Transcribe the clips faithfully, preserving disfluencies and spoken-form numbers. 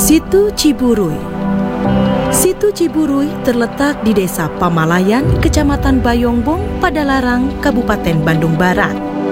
Situ Ciburuy. Situ Ciburuy terletak di Desa Pamalayan, Kecamatan Bayongbong, Padalarang, Kabupaten Bandung Barat.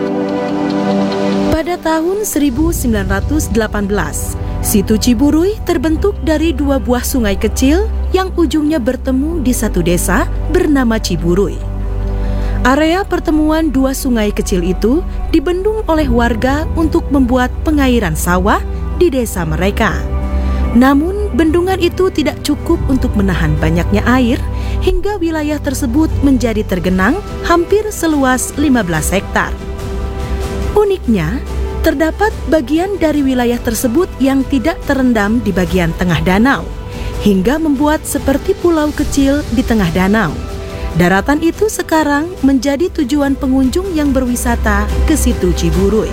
Pada tahun seribu sembilan ratus delapan belas, Situ Ciburuy terbentuk dari dua buah sungai kecil yang ujungnya bertemu di satu desa bernama Ciburuy. Area pertemuan dua sungai kecil itu dibendung oleh warga untuk membuat pengairan sawah di desa mereka. Namun, bendungan itu tidak cukup untuk menahan banyaknya air hingga wilayah tersebut menjadi tergenang hampir seluas lima belas hektar. Uniknya, terdapat bagian dari wilayah tersebut yang tidak terendam di bagian tengah danau, hingga membuat seperti pulau kecil di tengah danau. Daratan itu sekarang menjadi tujuan pengunjung yang berwisata ke Situ Ciburuy.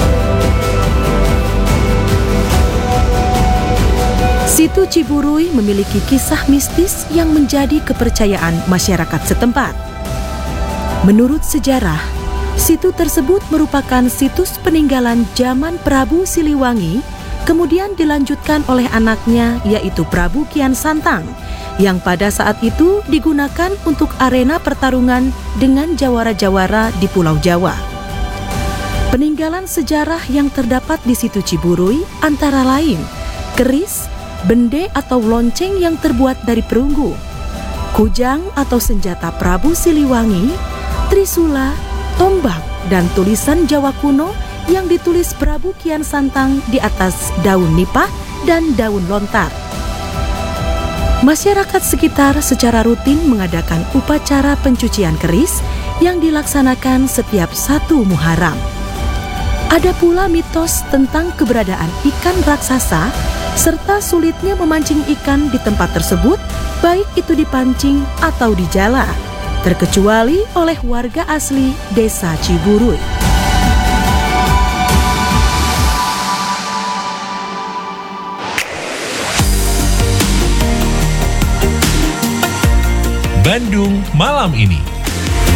Situ Ciburuy memiliki kisah mistis yang menjadi kepercayaan masyarakat setempat. Menurut sejarah, situ tersebut merupakan situs peninggalan zaman Prabu Siliwangi, kemudian dilanjutkan oleh anaknya yaitu Prabu Kian Santang, yang pada saat itu digunakan untuk arena pertarungan dengan jawara-jawara di Pulau Jawa. Peninggalan sejarah yang terdapat di Situ Ciburuy antara lain keris, bende atau lonceng yang terbuat dari perunggu, kujang atau senjata Prabu Siliwangi, trisula, tombak, dan tulisan Jawa kuno yang ditulis Prabu Kian Santang di atas daun nipah dan daun lontar. Masyarakat sekitar secara rutin mengadakan upacara pencucian keris yang dilaksanakan setiap satu Muharram. Ada pula mitos tentang keberadaan ikan raksasa serta sulitnya memancing ikan di tempat tersebut, baik itu dipancing atau dijala, terkecuali oleh warga asli Desa Ciburuy. Bandung Malam Ini.